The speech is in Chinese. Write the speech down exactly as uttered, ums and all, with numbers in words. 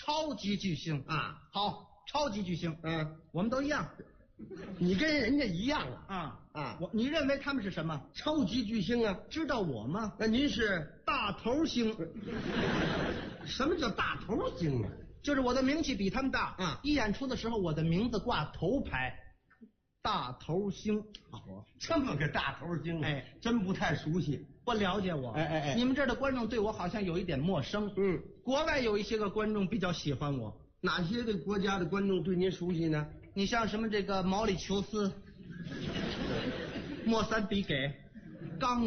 超级巨星啊。 好，超级巨星， 嗯， 我们都一样。 你跟人家一样啊。 啊啊， 我你认为他们是什么？ 超级巨星啊。 知道我吗？ 那您是大头星。 什么叫大头星啊？ 就是我的名气比他们大啊。 一演出的时候，我的名字挂头牌，大头星。 好，这么个大头星， 哎， 真不太熟悉， 不了解我。 哎哎哎， 你们这儿的观众对我好像有一点陌生。 嗯， 国外有一些个观众比较喜欢我。 哪些个国家的观众对您熟悉呢？ 你像什么这个毛里求斯、莫桑比给、刚